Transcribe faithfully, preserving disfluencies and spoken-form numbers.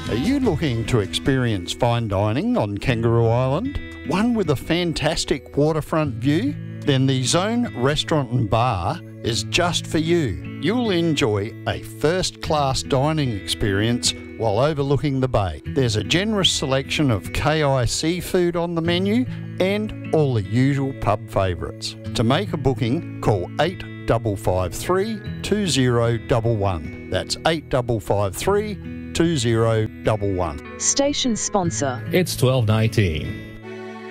Are you looking to experience fine dining on Kangaroo Island? One with a fantastic waterfront view? Then the Zone Restaurant and Bar is just for you. You'll enjoy a first-class dining experience while overlooking the bay. There's a generous selection of K I seafood on the menu and all the usual pub favourites. To make a booking, call eight five five three, two zero one one. That's eight five five three, two zero one one. Station sponsor. It's twelve nineteen.